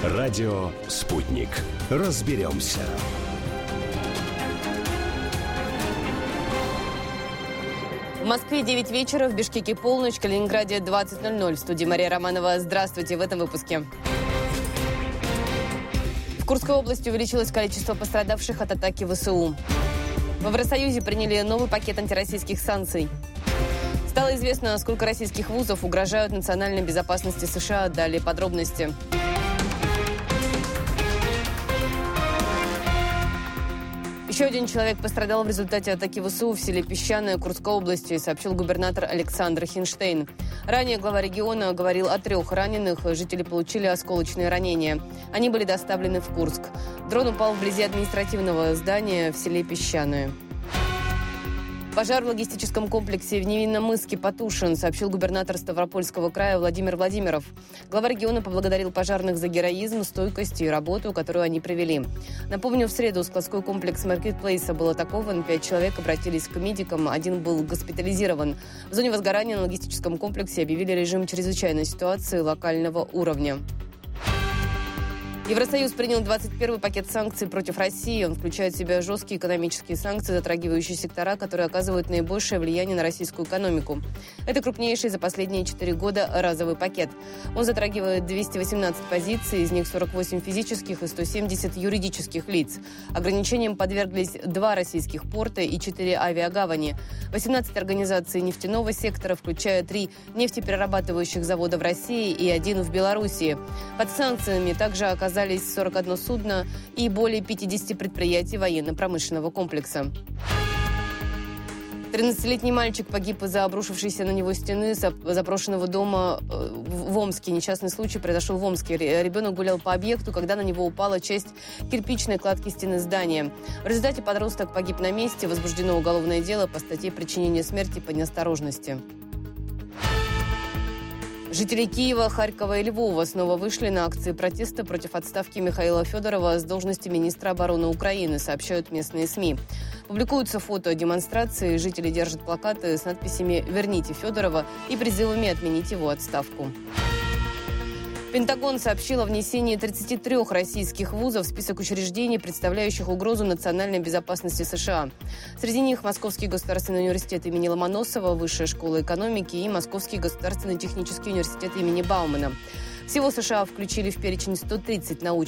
Радио «Спутник». Разберемся. В Москве 9 вечера, в Бишкеке полночь, в Калининграде 20:00. В студии Мария Романова. Здравствуйте в этом выпуске. В Курской области увеличилось количество пострадавших от атаки ВСУ. В Евросоюзе приняли новый пакет антироссийских санкций. Стало известно, сколько российских вузов угрожают национальной безопасности США. Далее подробности. Еще один человек пострадал в результате атаки ВСУ в селе Песчаное Курской области, сообщил губернатор Александр Хинштейн. Ранее глава региона говорил о 3 раненых. Жители получили осколочные ранения. Они были доставлены в Курск. Дрон упал вблизи административного здания в селе Песчаное. Пожар в логистическом комплексе в Невинномысске потушен, сообщил губернатор Ставропольского края Владимир Владимиров. Глава региона поблагодарил пожарных за героизм, стойкость и работу, которую они провели. Напомню, в среду складской комплекс маркетплейса был атакован. 5 человек обратились к медикам, 1 был госпитализирован. В зоне возгорания на логистическом комплексе объявили режим чрезвычайной ситуации локального уровня. Евросоюз принял 21-й пакет санкций против России. Он включает в себя жесткие экономические санкции, затрагивающие сектора, которые оказывают наибольшее влияние на российскую экономику. Это крупнейший за последние 4 года разовый пакет. Он затрагивает 218 позиций, из них 48 физических и 170 юридических лиц. Ограничениям подверглись 2 российских порта и 4 авиагавани. 18 организаций нефтяного сектора, включая 3 нефтеперерабатывающих завода в России и 1 в Белоруссии. Под санкциями также оказались 41 судно и более 50 предприятий военно-промышленного комплекса. 13-летний мальчик погиб из-за обрушившейся на него стены заброшенного дома в Омске. Несчастный случай произошел в Омске. Ребенок гулял по объекту, когда на него упала часть кирпичной кладки стены здания. В результате подросток погиб на месте. Возбуждено уголовное дело по статье «Причинение смерти по неосторожности». Жители Киева, Харькова и Львова снова вышли на акции протеста против отставки Михаила Федорова с должности министра обороны Украины, сообщают местные СМИ. Публикуются фото демонстрации, жители держат плакаты с надписями «Верните Федорова» и призывами отменить его отставку. Пентагон сообщил о внесении 33 российских вузов в список учреждений, представляющих угрозу национальной безопасности США. Среди них Московский государственный университет имени Ломоносова, Высшая школа экономики и Московский государственный технический университет имени Баумана. Всего США включили в перечень 130 научных